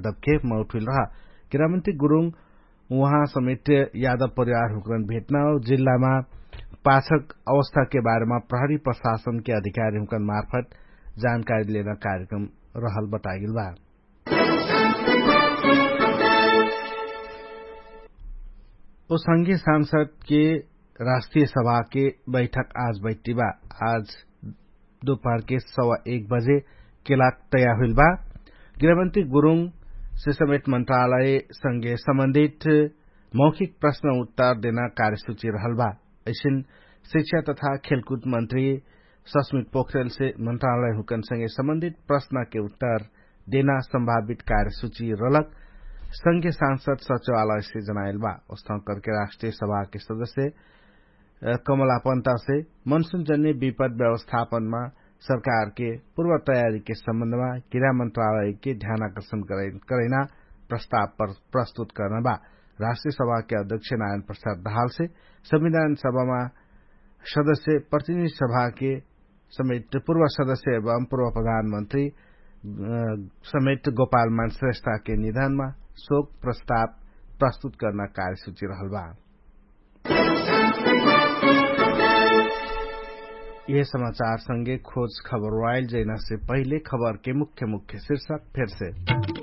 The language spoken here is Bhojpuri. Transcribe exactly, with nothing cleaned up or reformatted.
दबखेप में उठिल रहा गृहमन्त्री गुरुङ उहाँ समेत यादव परिवार हुकन भेट्न जिल्लामा पाठक अवस्था के बारेमा प्रहरी प्रशासन के अधिकारी हुकन मार्फत जानकारी लेना कार्यक्रम रहल बताइल बा। ओ संघीय सांसद के राष्ट्रीय सभा के बैठक आज बैठी बा। आज दोपहर के सवा एक बजे केलाक तैयार हुई बा। गृहमंत्री गुरुङ से समेत मंत्रालय संगे संबंधित मौखिक प्रश्न उत्तर देना कार्यसूची रहल बा। ऐसिन शिक्षा तथा खेलकूद मंत्री सस्मित पोखरेल से मंत्रालय हुकन संगे संबंधित प्रश्न के उत्तर देना संभावित कार्यसूची रलक संघीय सांसद सचिवालय से जनाइल बा। उस्तों करके राष्ट्रीय सभा के सदस्य कमला पंता से मनसून जन्य विपद व्यवस्थापन में सरकार के पूर्व तैयारी के संबंध में गृह मंत्रालय के ध्यान आकर्षण करना प्रस्ताव पर प्रस्तुत करना बा। राष्ट्रीय सभा के अध्यक्ष नारायण प्रसाद दाहाल से संविधान सभा में सदस्य प्रतिनिधि सभा के समेत पूर्व सदस्य एवं पूर्व प्रधानमंत्री समेत गोपाल मान श्रेष्ठ के निधन में शोक प्रस्ताव प्रस्तुत करना कार्यसूची रहल बा। यह समाचार संगे खोज खबर वाइल जैना से पहले खबर के मुख्य मुख्य शीर्षक फिर से